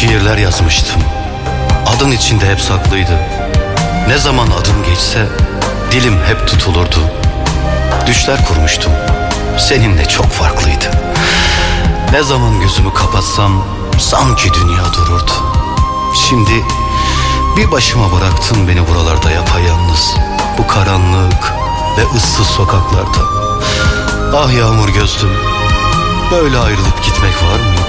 şiirler yazmıştım. Adın içinde hep saklıydı. Ne zaman adım geçse dilim hep tutulurdu. Düşler kurmuştum. Seninle çok farklıydı. Ne zaman gözümü kapatsam sanki dünya dururdu. Şimdi bir başıma bıraktın beni buralarda yapayalnız. Bu karanlık ve ıssız sokaklarda. Ah yağmur gözlüm, böyle ayrılıp gitmek var mı?